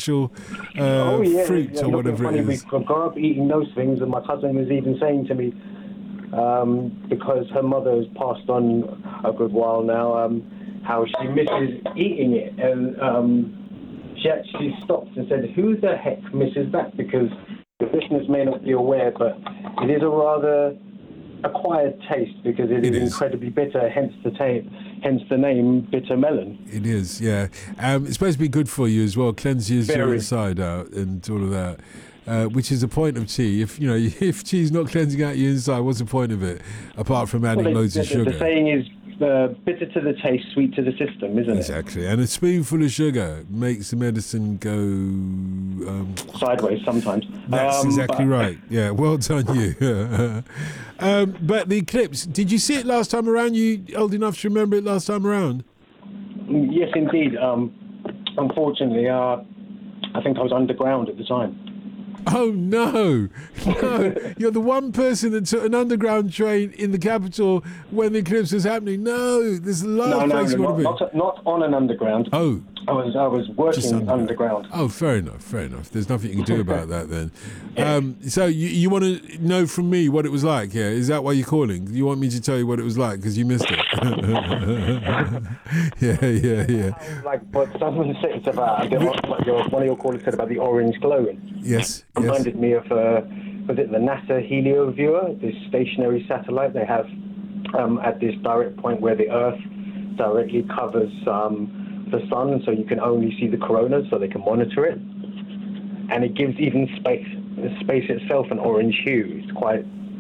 actual fruit yeah, or whatever funny, it is. We grew up eating those things, and my cousin was even saying to me, because her mother has passed on a good while now, how she misses eating it, and she actually stopped and said, "Who the heck misses that?" Because the listeners may not be aware, but it is a rather acquired taste because it is incredibly bitter, hence the name bitter melon. It is, yeah. It's supposed to be good for you as well, cleanses your Very. inside out and all of that. Which is the point of tea. If tea's not cleansing out your inside, what's the point of it? Apart from adding loads of sugar. The saying is bitter to the taste, sweet to the system, isn't it? Exactly. And a spoonful of sugar makes the medicine go sideways sometimes. That's exactly right. Yeah, well done you. But the eclipse, did you see it last time around? You old enough to remember it last time around? Yes, indeed. Unfortunately, I think I was underground at the time. Oh, no. You're the one person that took an underground train in the capital when the eclipse was happening. No, there's a lot of places you want to be. Not on an underground. Oh. I was working underground. Oh, fair enough. There's nothing you can do about that then. So you want to know from me what it was like, yeah? Is that why you're calling? You want me to tell you what it was like because you missed it? Yeah. Like what someone said about, one of your callers said about the orange glowing. Yes. Reminded me of, was it the NASA Helio viewer, this stationary satellite they have at this direct point where the Earth directly covers the sun, and so you can only see the corona, so they can monitor it. And it gives even space itself an orange hue. It's quite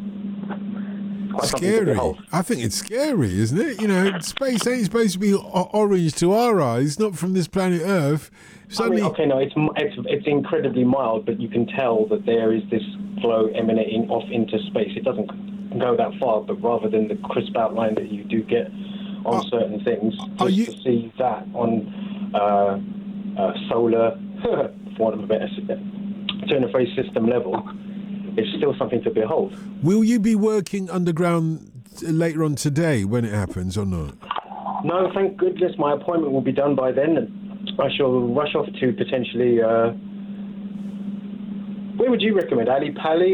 scary. I think it's scary, isn't it? Space ain't supposed to be orange to our eyes, not from this planet Earth. Suddenly, it's incredibly mild, but you can tell that there is this glow emanating off into space. It doesn't go that far, but rather than the crisp outline that you do get on certain things, to see that on solar, for want of a better turn of phrase, system level, it's still something to behold. Will you be working underground later on today when it happens or not? No, thank goodness my appointment will be done by then, and I shall rush off to potentially... where would you recommend? Ali Pali